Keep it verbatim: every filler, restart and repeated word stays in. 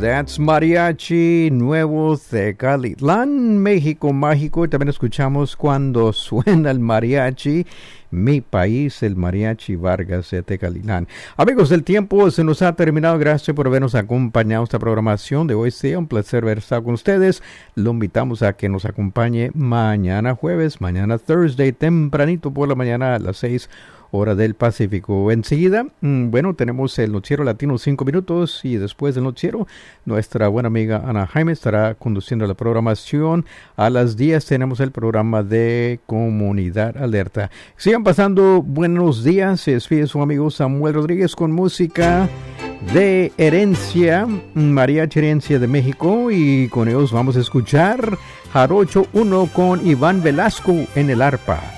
That's Mariachi Nuevo Tecalitlán, México Mágico. Y también escuchamos Cuando Suena el Mariachi, Mi País, el Mariachi Vargas de Tecalitlán. Amigos, el tiempo se nos ha terminado. Gracias por habernos acompañado en esta programación de hoy. Sea un placer haber estado con ustedes. Lo invitamos a que nos acompañe mañana jueves, mañana Thursday, tempranito por la mañana a las seis hora del Pacífico. Enseguida, bueno, tenemos el Noticiero Latino cinco minutos y después del noticiero, nuestra buena amiga Ana Jaime estará conduciendo la programación. A las diez tenemos el programa de Comunidad Alerta. Sigan pasando buenos días. Se despide su amigo Samuel Rodríguez con música de Herencia, Mariachi Herencia de México, y con ellos vamos a escuchar Jarocho uno con Iván Velasco en el arpa.